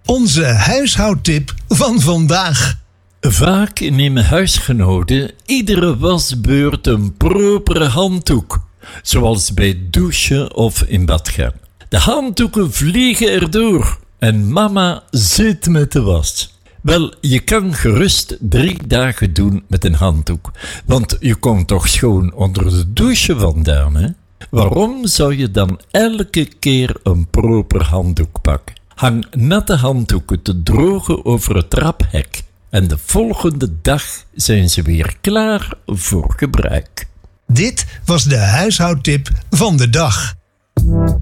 Onze huishoudtip van vandaag. Vaak nemen huisgenoten iedere wasbeurt een propere handdoek, zoals bij douchen of in bad gaan. De handdoeken vliegen erdoor en mama zit met de was. Wel, je kan gerust 3 dagen doen met een handdoek, want je komt toch schoon onder de douche vandaan, hè? Waarom zou je dan elke keer een proper handdoek pakken? Hang natte handdoeken te drogen over het traphek en de volgende dag zijn ze weer klaar voor gebruik. Dit was de huishoudtip van de dag.